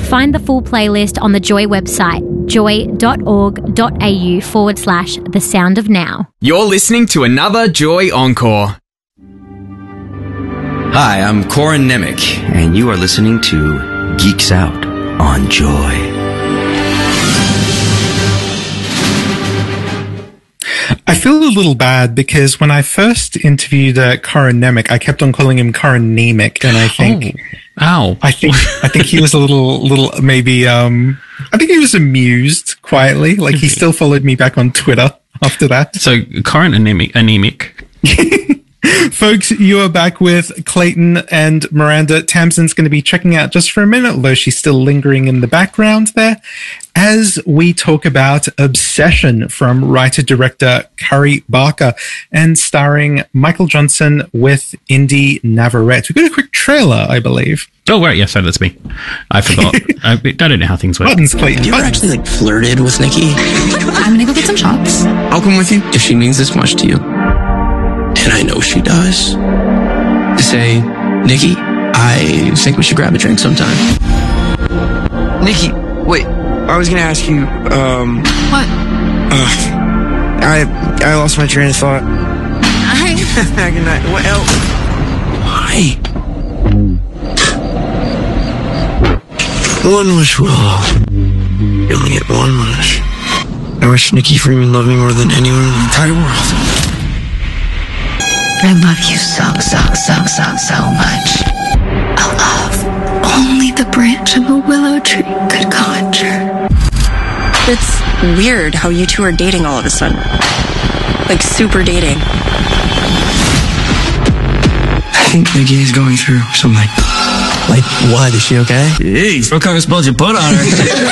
Find the full playlist on the Joy website, joy.org.au/The Sound of Now. You're listening to another Joy Encore. Hi, I'm Corin Nemec, and you are listening to Geeks Out on Joy. I feel a little bad because when I first interviewed Corin Nemec, I kept on calling him Corin Nemec, and I think, I think he was a little maybe. I think he was amused quietly, like he still followed me back on Twitter after that. So Corin anemic. Folks, you are back with Clayton and Miranda. Tamsin's going to be checking out just for a minute, although she's still lingering in the background there, as we talk about Obsession from writer-director Curry Barker and starring Michael Johnson with Indy Navarrete. We've got a quick trailer, I believe. Oh, right. Yeah, so that's me. I forgot. I don't know how things work. Buttons, Clayton. Have you ever actually, flirted with Nikki? I'm going to go get some shots. I'll come with you if she means this much to you. And I know she does. To say, Nikki, I think we should grab a drink sometime. Nikki, wait. I was gonna ask you, What? I lost my train of thought. Good night. What else? Why? One wish will. You only get one wish. I wish Nikki Freeman loved me more than anyone in the entire world. I love you so much. A love only the branch of a willow tree could conjure. It's weird how you two are dating all of a sudden. Like, super dating. I think Nikki is going through something. Like, what? Is she okay? Jeez, what kind of spells you put on her?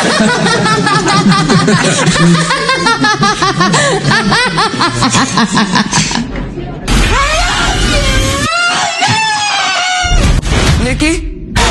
Nikki?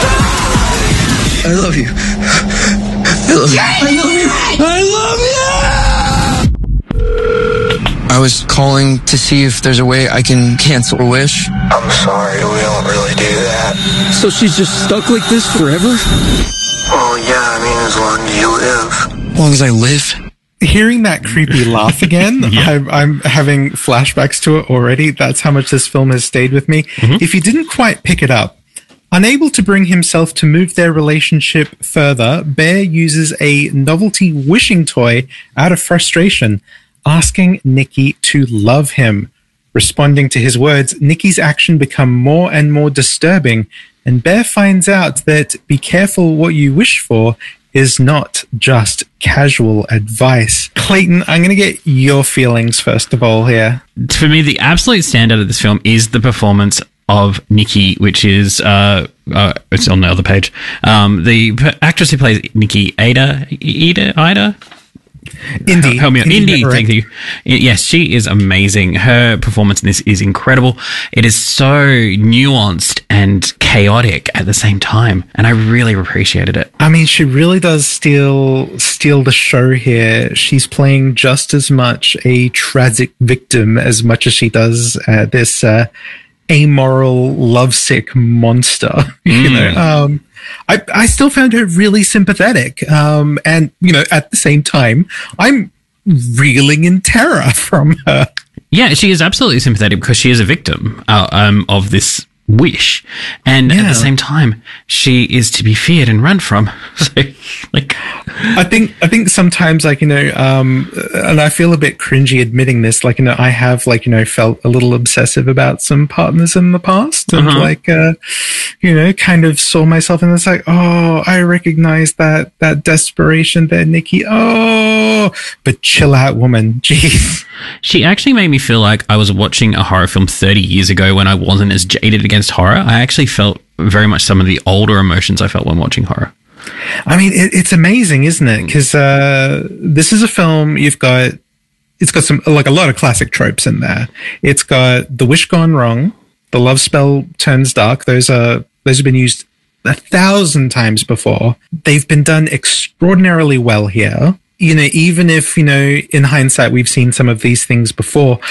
I love you. I love you. I love you. I love you! I was calling to see if there's a way I can cancel a wish. I'm sorry, we don't really do that. So she's just stuck like this forever? Well, yeah, I mean, as long as you live. As long as I live? Hearing that creepy laugh again, Yeah. I'm having flashbacks to it already. That's how much this film has stayed with me. Mm-hmm. If you didn't quite pick it up, unable to bring himself to move their relationship further, Bear uses a novelty wishing toy out of frustration, asking Nikki to love him. Responding to his words, Nikki's action become more and more disturbing, and Bear finds out that be careful what you wish for is not just casual advice. Clayton, I'm going to get your feelings first of all here. For me, the absolute standout of this film is the performance of Nikki, which is it's on the other page. The actress who plays Nikki, Ida. Indy. Help me out. Indy, thank you. Yes, she is amazing. Her performance in this is incredible. It is so nuanced and chaotic at the same time, and I really appreciated it. I mean, she really does steal the show here. She's playing just as much a tragic victim as much as she does this amoral, lovesick monster. You know, I still found her really sympathetic. And, you know, at the same time, I'm reeling in terror from her. Yeah, she is absolutely sympathetic because she is a victim of this wish. And at the same time, she is to be feared and run from. So, like, I think sometimes, like, you know, and I feel a bit cringy admitting this, like, you know, I have, like, you know, felt a little obsessive about some partners in the past and like, you know, kind of saw myself in this, like, oh, I recognize that desperation there, Nikki. Oh, but chill out, woman. Jeez. She actually made me feel like I was watching a horror film 30 years ago when I wasn't as jaded against horror. I actually felt very much some of the older emotions I felt when watching horror. I mean, it's amazing, isn't it? Because this is a film it's got some, like, a lot of classic tropes in there. It's got the wish gone wrong, the love spell turns dark. Those have been used 1,000 times before. They've been done extraordinarily well here. You know, even if, you know, in hindsight, we've seen some of these things before,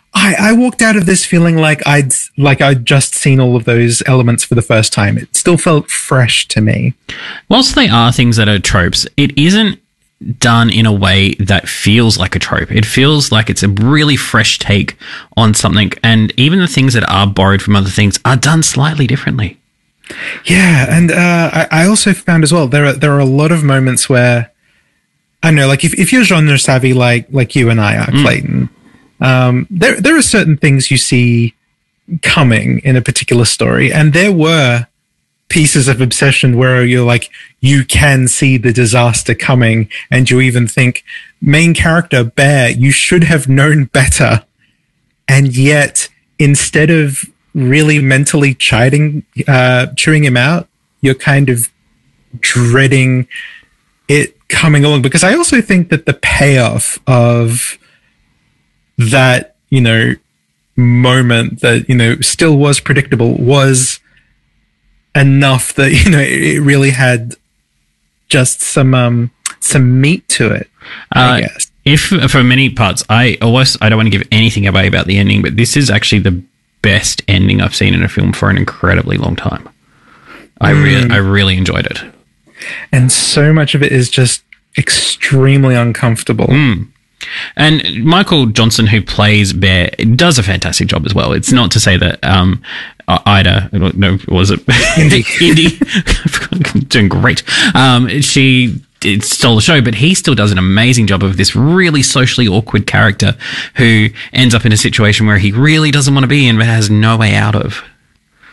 I walked out of this feeling like I'd just seen all of those elements for the first time. It still felt fresh to me. Whilst they are things that are tropes, it isn't done in a way that feels like a trope. It feels like it's a really fresh take on something, and even the things that are borrowed from other things are done slightly differently. Yeah, and I also found as well there are a lot of moments where, I don't know, like if you're genre savvy like you and I are, Clayton, there are certain things you see coming in a particular story, and there were pieces of Obsession where you're like, you can see the disaster coming, and you even think, main character Bear, you should have known better, and yet instead of really mentally chewing him out, you're kind of dreading it coming along. Because I also think that the payoff of that, moment that, still was predictable was enough that, it really had just some meat to it, I guess. If for many parts, I don't want to give anything away about the ending, but this is actually the best ending I've seen in a film for an incredibly long time. I really enjoyed it. And so much of it is just extremely uncomfortable. And Michael Johnson, who plays Bear, does a fantastic job as well. It's not to say that Ida, no, was it Indy? Doing great. She stole the show, but he still does an amazing job of this really socially awkward character who ends up in a situation where he really doesn't want to be in but has no way out of.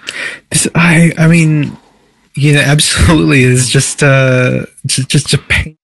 I mean, absolutely is just a pain.